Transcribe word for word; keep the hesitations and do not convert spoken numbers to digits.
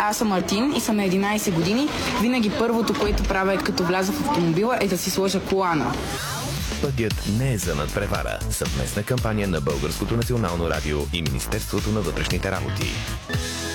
Аз съм Мартин и съм на единайсет години. Винаги първото, което правя като вляза в автомобила, е да си сложа колана. Пътят не е за надпревара. Съвместна кампания на Българското национално радио и Министерството на вътрешните работи.